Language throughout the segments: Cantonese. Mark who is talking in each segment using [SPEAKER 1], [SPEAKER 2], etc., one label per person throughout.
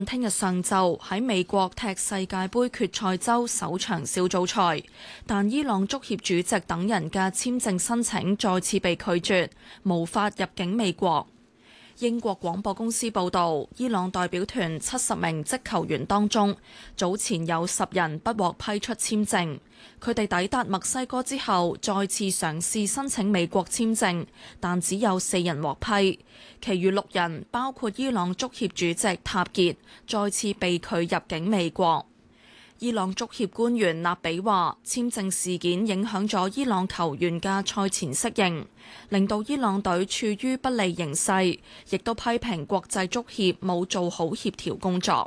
[SPEAKER 1] 聽日上晝喺美國踢世界盃決賽周首場小組賽，但伊朗足協主席等人嘅簽證申請再次被拒絕，無法入境美國。英國廣播公司報導，伊朗代表團70名職球員當中，早前有10人不獲批出簽證。佢哋抵達墨西哥之後，再次嘗試申請美國簽證，但只有4人獲批，其餘6人包括伊朗足協主席塔傑，再次被拒入境美國。伊朗足協官員納比話，簽證事件影響咗伊朗球員嘅賽前適應，令到伊朗隊處於不利形勢，亦都批評國際足協冇做好協調工作。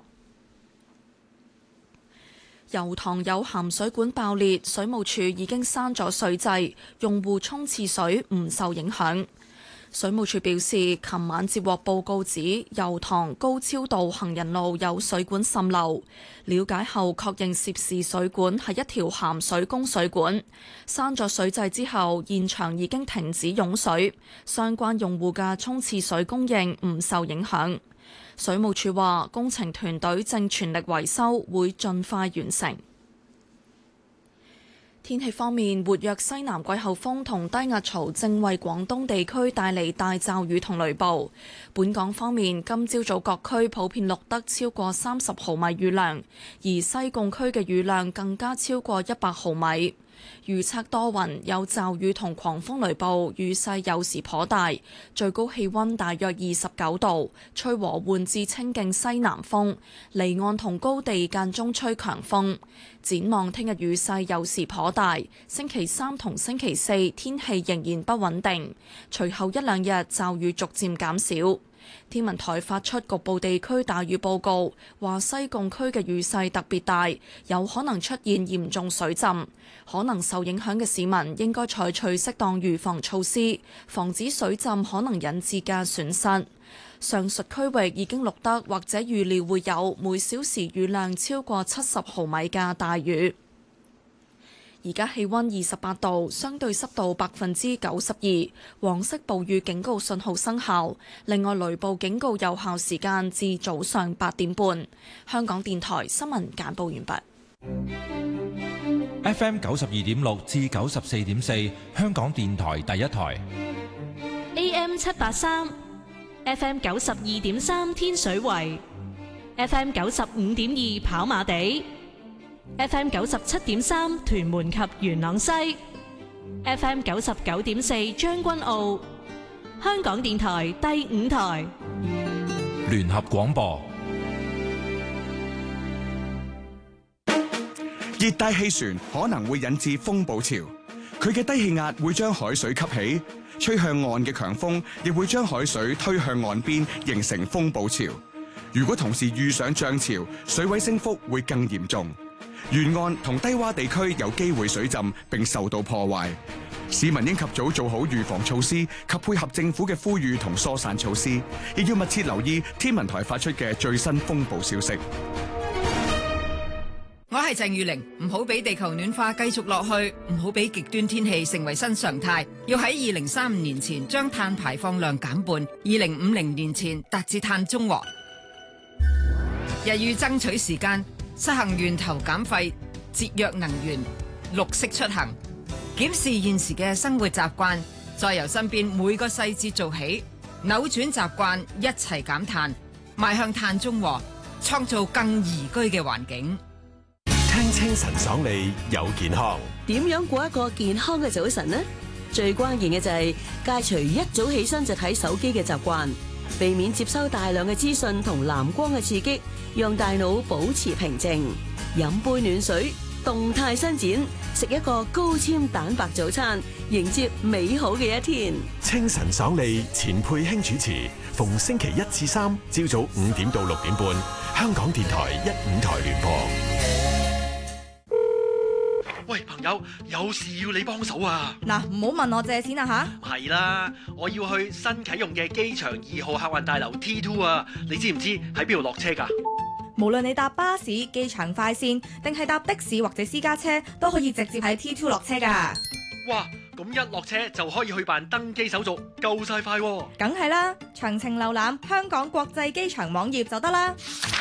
[SPEAKER 1] 油塘有鹹水管爆裂，水務署已經閂咗水掣，用戶沖廁水唔受影響。水務署表示，琴晚接獲報告指油塘高超道行人路有水管滲漏，了解後確認涉事水管係一條鹹水供水管。閂咗水掣之後，現場已經停止湧水，相關用戶嘅沖廁水供應唔受影響。水務署話，工程團隊正全力維修，會盡快完成。天氣方面，活躍西南季候風同低壓槽正為廣東地區帶嚟大驟雨同雷暴。本港方面，今朝早各區普遍錄得超過30毫米雨量，而西貢區嘅雨量更加超過100毫米。預測多雲，有驟雨同狂風雷暴，雨勢有時頗大，最高氣溫大約29度，吹和緩至清勁西南風，離岸同高地間中吹強風。展望聽日雨勢有時頗大，星期3同星期4天氣仍然不穩定，隨後1、2日驟雨逐漸減少。天文台發出局部地區大雨報告，話西貢區嘅雨勢特別大，有可能出現嚴重水浸，可能受影響嘅市民應該採取適當預防措施，防止水浸可能引致嘅損失。上述區域已經錄得或者預料會有每小時雨量超過70毫米嘅大雨。而家氣溫28度，相對濕度92%，黃色暴雨警告信號生效。另外，雷暴警告有效時間至早上8點半。香港電台新聞簡報完畢。
[SPEAKER 2] FM 92.6至94.4，香港電台第一台。
[SPEAKER 3] AM 783。FM 92.3天水圍 ，FM 95.2跑馬地 ，FM 97.3屯門及元朗西 ，FM 99.4將軍澳，香港電台第5台
[SPEAKER 2] 聯合廣播。
[SPEAKER 4] 熱帶氣旋可能會引致風暴潮，佢嘅低氣壓會將海水吸起。吹向岸嘅強風亦會將海水推向岸邊，形成風暴潮。如果同時遇上漲潮，水位升幅會更嚴重。沿岸同低洼地區有機會水浸並受到破壞。市民應及早做好預防措施及配合政府嘅呼籲同疏散措施，亦要密切留意天文台發出嘅最新風暴消息。
[SPEAKER 5] 我係鄭裕玲，唔好俾地球暖化繼續落去，唔好俾極端天氣成為新常態。要喺2035年前將碳排放量減半，2050年前達至碳中和。日欲爭取時間，實行源頭減廢、節約能源、綠色出行，檢視現時嘅生活習慣，再由身邊每個細節做起，扭轉習慣，一齊減碳，邁向碳中和，創造更宜居嘅環境。
[SPEAKER 6] 聽清晨爽利有健康，
[SPEAKER 7] 點樣過一個健康嘅早晨呢？最關鍵嘅就係戒除一早起身就睇手機嘅習慣，避免接收大量嘅資訊同藍光嘅刺激，讓大腦保持平靜。飲杯暖水，動態伸展，食一個高纖蛋白早餐，迎接美好嘅一天。
[SPEAKER 6] 清晨爽利，錢佩卿主持，逢星期1至3朝早5點到6點半，香港電台1、5台聯播。
[SPEAKER 8] 喂，朋友，有事要你幫手啊！
[SPEAKER 9] 嗱，唔好問我借錢啊吓！
[SPEAKER 8] 係啦，我要去新啟用嘅機場2號客運大樓 T2 啊！你知唔知喺邊度落車噶？
[SPEAKER 9] 無論你搭巴士、機場快線，定係搭的士或者私家車，都可以直接喺 T2 落車噶。
[SPEAKER 8] 哇！咁一落車就可以去辦登機手續，夠晒快喎！
[SPEAKER 9] 梗係啦，詳情瀏覽香港國際機場網頁就得啦。